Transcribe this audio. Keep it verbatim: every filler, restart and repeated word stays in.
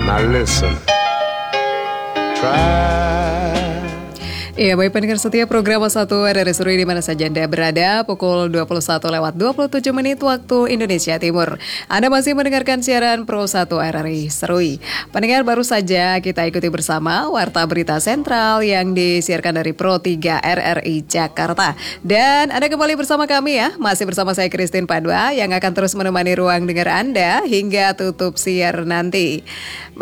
Now listen. Try. Iya, baik pendengar setia program satu R R I Serui di mana saja Anda berada, pukul dua puluh satu lewat dua puluh tujuh menit waktu Indonesia Timur. Anda masih mendengarkan siaran Pro satu R R I Serui. Pendengar, baru saja kita ikuti bersama Warta Berita Sentral yang disiarkan dari Pro tiga R R I Jakarta. Dan Anda kembali bersama kami ya, masih bersama saya Christine Padua yang akan terus menemani ruang dengar Anda hingga tutup siar nanti.